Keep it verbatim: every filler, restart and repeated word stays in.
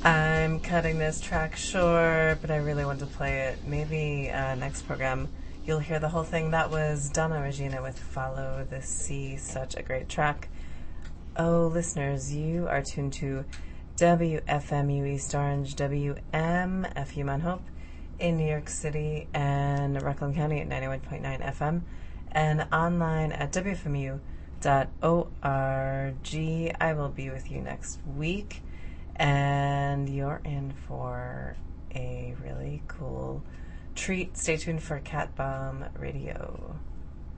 I'm cutting this track short, but I really want to play it. Maybe uh, next program you'll hear the whole thing. That was Donna Regina with Follow the Sea. Such a great track. Oh, listeners, you are tuned to W F M U East Orange, W M F U Mount Hope in New York City and Rockland County at ninety-one point nine F M and online at W F M U dot org. I will be with you next week, and you're in for a really cool treat. Stay tuned for Cat Bomb Radio.